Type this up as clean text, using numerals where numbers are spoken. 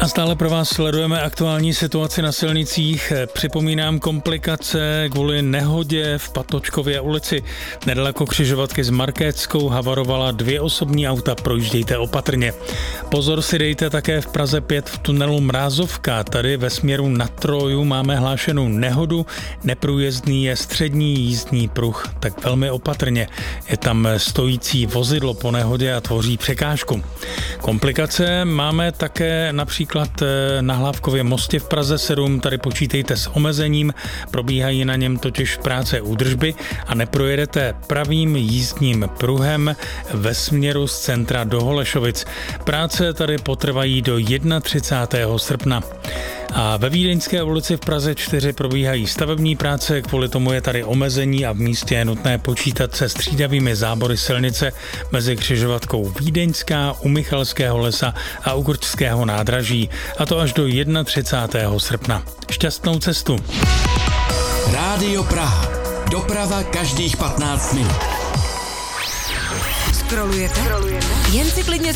A stále pro vás sledujeme aktuální situaci na silnicích. Připomínám komplikace kvůli nehodě v Patočkově ulici. Nedaleko křižovatky s Markétskou havarovala 2 osobní auta, projíždějte opatrně. Pozor si dejte také v Praze 5 v tunelu Mrázovka. Tady ve směru na Troju máme hlášenou nehodu. Neprůjezdný je střední jízdní pruh, tak velmi opatrně. Je tam stojící vozidlo po nehodě a tvoří překážku. Komplikace máme také například na Hlávkově mostě v Praze 7, tady počítejte s omezením, probíhají na něm totiž práce údržby a neprojedete pravým jízdním pruhem ve směru z centra do Holešovic. Práce tady potrvají do 31. srpna. A ve Vídeňské ulici v Praze 4 probíhají stavební práce, kvůli tomu je tady omezení a v místě je nutné počítat se střídavými zábory silnice mezi křižovatkou Vídeňská, u Michalského lesa a u Kurčského nádraží, a to až do 31. srpna. Šťastnou cestu. Rádio Praha. Doprava každých 15 minut. Scrollujete? Jen si klidně